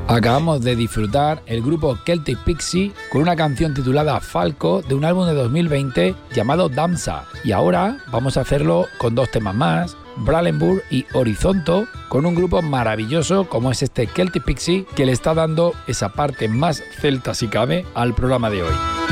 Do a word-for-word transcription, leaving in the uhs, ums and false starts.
Acabamos de disfrutar el grupo Celtic Pixie con una canción titulada Falco de un álbum de dos mil veinte llamado Damsa. Y ahora vamos a hacerlo con dos temas más, Bralenburg y Horizonto, con un grupo maravilloso como es este Celtic Pixie que le está dando esa parte más celta si cabe al programa de hoy.